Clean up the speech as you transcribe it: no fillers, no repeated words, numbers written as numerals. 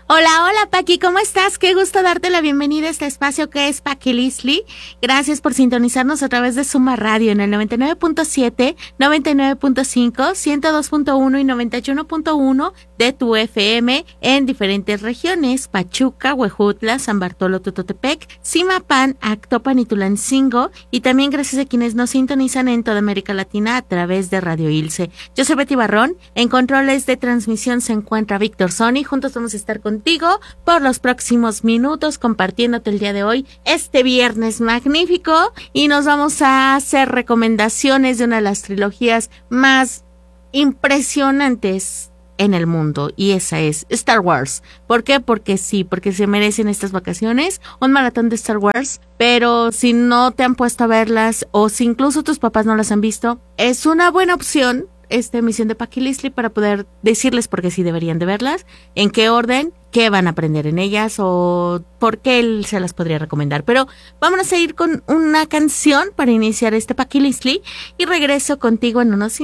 Hola, hola Paqui, ¿cómo estás? Qué gusto darte la bienvenida a este espacio que es Paqui Lisli. Gracias por sintonizarnos a través de Suma Radio en el 99.7, 99.5, 102.1 y 91.1 de tu FM en diferentes regiones: Pachuca, Huejutla, San Bartolo, Tototepec, Zimapán, Actopan y Tulancingo, y también gracias a quienes nos sintonizan en toda América Latina a través de Radio Ilse. Yo soy Betty Barrón, en controles de transmisión se encuentra Víctor Sony. Juntos vamos a estar contigo por los próximos minutos compartiéndote el día de hoy, este viernes magnífico, y nos vamos a hacer recomendaciones de una de las trilogías más impresionantes en el mundo, y esa es Star Wars. ¿Por qué? Porque sí, porque se merecen estas vacaciones un maratón de Star Wars. Pero si no te han puesto a verlas, o si incluso tus papás no las han visto, es una buena opción esta emisión de Paqui Lisli para poder decirles por qué sí deberían de verlas, en qué orden, qué van a aprender en ellas o por qué él se las podría recomendar. Pero vámonos a ir con una canción para iniciar este Paqui Lisli y regreso contigo en unos